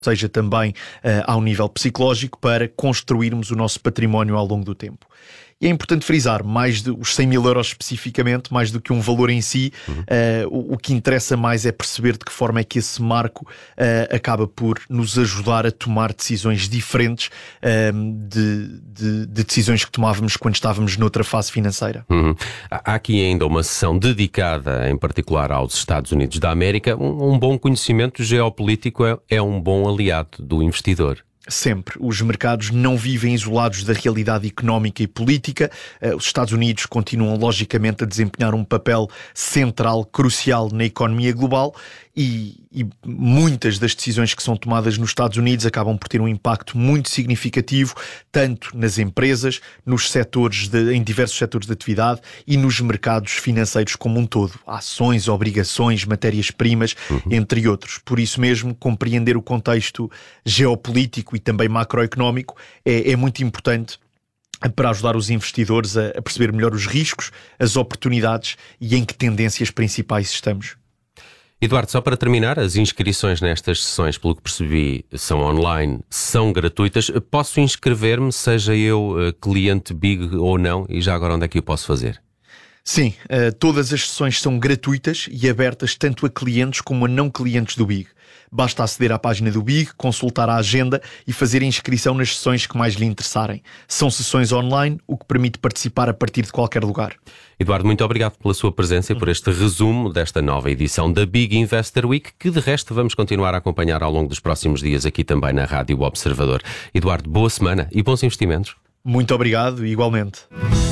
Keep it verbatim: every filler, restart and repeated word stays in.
seja também uh, ao nível psicológico, para construirmos o nosso património ao longo do tempo. E é importante frisar, mais de os cem mil euros especificamente, mais do que um valor em si, uhum. uh, o, o que interessa mais é perceber de que forma é que esse marco uh, acaba por nos ajudar a tomar decisões diferentes uh, de, de, de decisões que tomávamos quando estávamos noutra fase financeira. Uhum. Há aqui ainda uma sessão dedicada, em particular aos Estados Unidos da América. Um, um bom conhecimento geopolítico é, é um bom aliado do investidor. Sempre. Os mercados não vivem isolados da realidade económica e política. Os Estados Unidos continuam, logicamente, a desempenhar um papel central, crucial na economia global e, e muitas das decisões que são tomadas nos Estados Unidos acabam por ter um impacto muito significativo, tanto nas empresas, nos setores de, em diversos setores de atividade e nos mercados financeiros como um todo. Ações, obrigações, matérias-primas, uhum. entre outros. Por isso mesmo, compreender o contexto geopolítico e também macroeconómico é, é muito importante para ajudar os investidores a, a perceber melhor os riscos, as oportunidades e em que tendências principais estamos. Eduardo, só para terminar, as inscrições nestas sessões, pelo que percebi, são online, são gratuitas. Posso inscrever-me, seja eu cliente Big ou não, e já agora onde é que eu posso fazer? Sim, uh, todas as sessões são gratuitas e abertas tanto a clientes como a não clientes do Big. Basta aceder à página do Big, consultar a agenda e fazer a inscrição nas sessões que mais lhe interessarem. São sessões online, o que permite participar a partir de qualquer lugar. Eduardo, muito obrigado pela sua presença e por este resumo desta nova edição da Big Investor Week, que de resto vamos continuar a acompanhar ao longo dos próximos dias aqui também na Rádio Observador. Eduardo, boa semana e bons investimentos. Muito obrigado, igualmente.